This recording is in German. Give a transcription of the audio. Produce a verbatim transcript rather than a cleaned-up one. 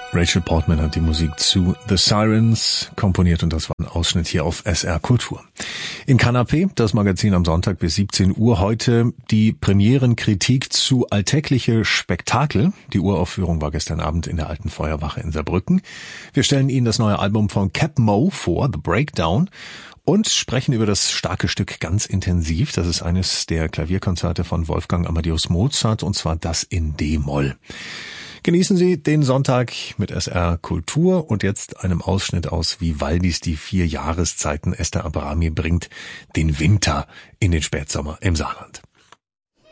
Rachel Portman hat die Musik zu The Sirens komponiert und das war ein Ausschnitt hier auf S R Kultur. In Kanapé, das Magazin am Sonntag bis siebzehn Uhr, heute die Premierenkritik zu Alltägliche Spektakel. Die Uraufführung war gestern Abend in der Alten Feuerwache in Saarbrücken. Wir stellen Ihnen das neue Album von Cap Moe vor, The Breakdown, und sprechen über das starke Stück ganz intensiv. Das ist eines der Klavierkonzerte von Wolfgang Amadeus Mozart, und zwar das in D-Moll. Genießen Sie den Sonntag mit S R Kultur und jetzt einem Ausschnitt aus Vivaldis Die vier Jahreszeiten. Esther Abrami bringt den Winter in den Spätsommer im Saarland.